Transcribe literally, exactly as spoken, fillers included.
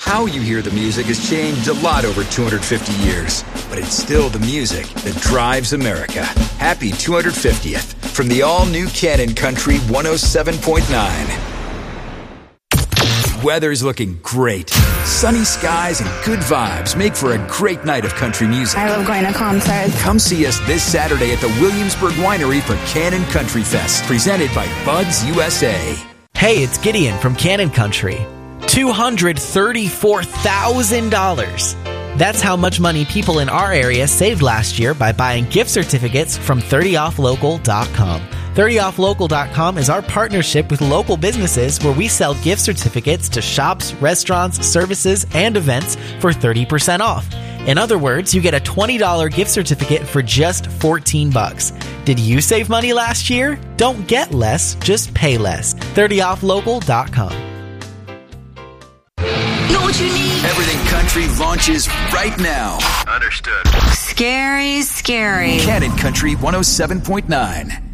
How you hear the music has changed a lot over two hundred fifty years, but it's still the music that drives America. Happy two hundred fiftieth from the all-new Cannon Country one oh seven point nine. Weather's looking great. Sunny skies and good vibes make for a great night of country music. I love going to concerts. Come see us this Saturday at the Williamsburg Winery for Cannon Country Fest, presented by Buds U S A. Hey, it's Gideon from Cannon Country. two hundred thirty-four thousand dollars. That's how much money people in our area saved last year by buying gift certificates from thirty off local dot com. thirty off local dot com is our partnership with local businesses where we sell gift certificates to shops, restaurants, services, and events for thirty percent off. In other words, you get a twenty dollars gift certificate for just fourteen bucks. Did you save money last year? Don't get less, just pay less. thirty off local dot com. Know what you need? Everything Country launches right now. Understood. Scary, scary. Cannon Country one oh seven point nine.